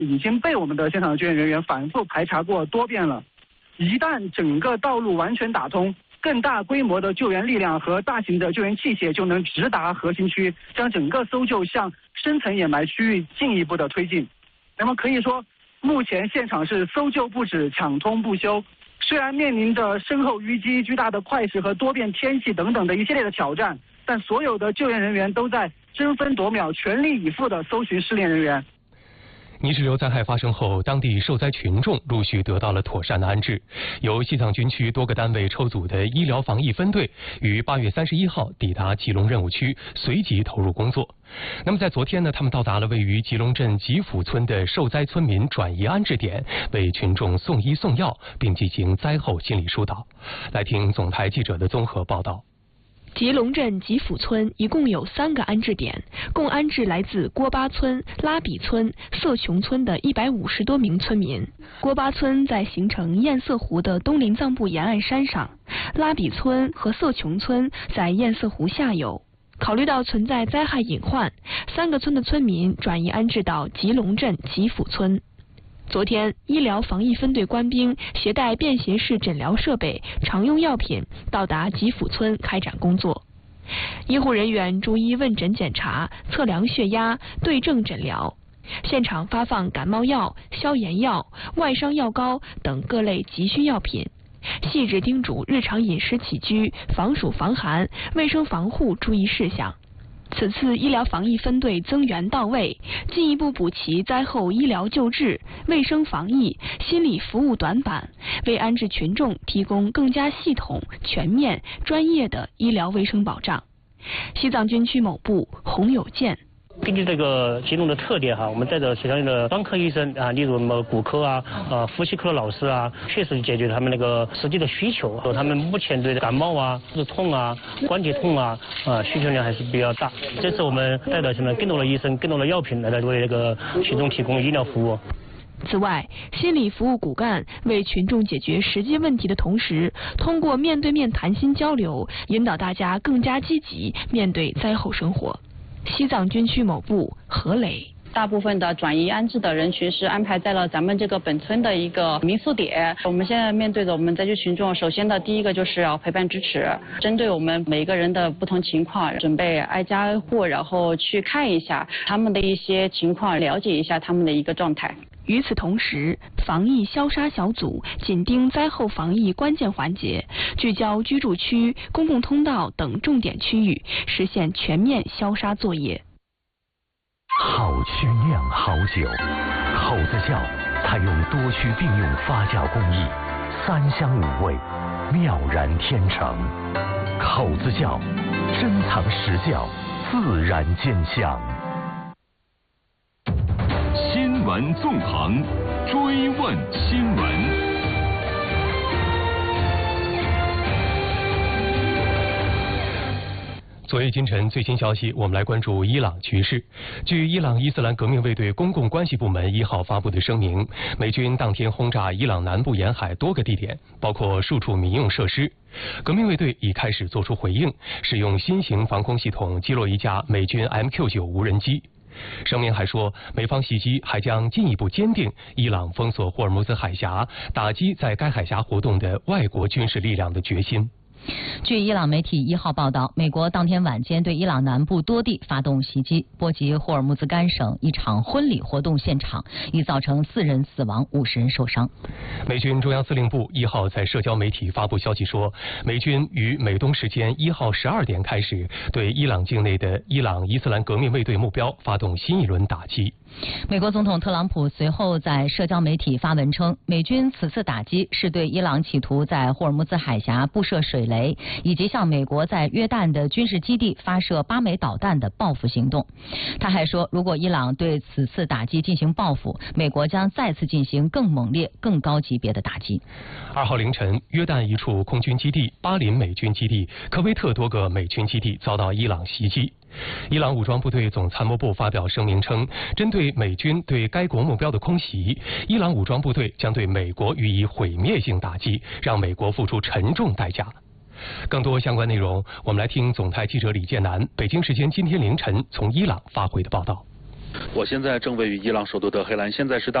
已经被我们的现场救援人员反复排查过多遍了。一旦整个道路完全打通，更大规模的救援力量和大型的救援器械就能直达核心区，将整个搜救向深层掩埋区域进一步的推进。那么可以说，目前现场是搜救不止，抢通不休。虽然面临着身后淤积、巨大的块石和多变天气等等的一系列的挑战，但所有的救援人员都在争分夺秒、全力以赴地搜寻失联人员。 泥石流灾害发生后，当地受灾群众陆续得到了妥善的安置。由西藏军区多个单位抽组的医疗防疫分队于8月31号抵达吉隆任务区，随即投入工作。那么在昨天呢，他们到达了位于吉隆镇吉府村的受灾村民转移安置点，为群众送医送药，并进行灾后心理疏导。来听总台记者的综合报道。 吉隆镇吉府村一共有3个安置点，共安置来自郭巴村、拉比村、色琼村的150多名村民。郭巴村在形成堰塞湖的东临藏布沿岸山上，拉比村和色琼村在堰塞湖下游。考虑到存在灾害隐患，3个村的村民转移安置到吉隆镇吉府村。昨天，医疗防疫分队官兵携带便携式诊疗设备、常用药品到达吉府村开展工作。医护人员逐一问诊检查、测量血压、对症诊疗，现场发放感冒药、消炎药、外伤药膏等各类急需药品，细致叮嘱日常饮食起居、防暑防寒、卫生防护注意事项。此次医疗防疫分队增援到位，进一步补齐灾后医疗救治、卫生防疫、心理服务短板，为安置群众提供更加系统、全面、专业的医疗卫生保障。西藏军区某部洪有健。 根据这个吉隆的特点我们带着其他的专科医生例如什么骨科呼吸科的老师确实解决他们那个实际的需求。他们目前对感冒腹痛关节痛需求量还是比较大。这次我们带了更多的医生、更多的药品来为这个群众提供医疗服务。 此外，心理服务骨干为群众解决实际问题的同时，通过面对面谈心交流，引导大家更加积极面对灾后生活。西藏军区某部何磊。 大部分的转移安置的人群是安排在了咱们这个本村的一个民宿点。我们现在面对着我们灾区群众，首先的第一个就是要陪伴支持，针对我们每个人的不同情况，准备挨家挨户，然后去看一下他们的一些情况，了解一下他们的一个状态。 与此同时，防疫消杀小组紧盯灾后防疫关键环节，聚焦居住区、公共通道等重点区域，实现全面消杀作业。 好区酿好酒，口子窖采用多区并用发酵工艺，3香5味，妙然天成。口子窖珍藏实窖，自然见香。 新闻纵横，追问新闻。 昨夜今晨最新消息，我们来关注伊朗局势。据伊朗伊斯兰革命卫队公共关系部门1号发布的声明，美军当天轰炸伊朗南部沿海多个地点，包括数处民用设施。革命卫队已开始作出回应，使用新型防空系统击落一架美军 MQ-9 无人机。声明还说，美方袭击还将进一步坚定伊朗封锁霍尔木兹海峡、打击在该海峡活动的外国军事力量的决心。 据伊朗媒体1号报道，美国当天晚间对伊朗南部多地发动袭击，波及霍尔木兹干省一场婚礼活动现场，已造成4人死亡、50人受伤。 美军中央司令部1号在社交媒体发布消息说，美军于美东时间1号12点开始对伊朗境内的伊朗伊斯兰革命卫队目标发动新一轮打击。 美国总统特朗普随后在社交媒体发文称，美军此次打击是对伊朗企图在霍尔木兹海峡布设水雷以及向美国在约旦的军事基地发射8枚导弹的报复行动。他还说，如果伊朗对此次打击进行报复，美国将再次进行更猛烈、更高级别的打击。 2号凌晨，约旦一处空军基地、巴林美军基地、科威特多个美军基地遭到伊朗袭击。伊朗武装部队总参谋部发表声明称，针对美军对该国目标的空袭，伊朗武装部队将对美国予以毁灭性打击，让美国付出沉重代价。更多相关内容，我们来听总台记者李建南北京时间今天凌晨从伊朗发回的报道。 我现在正位于伊朗首都德黑兰，现在是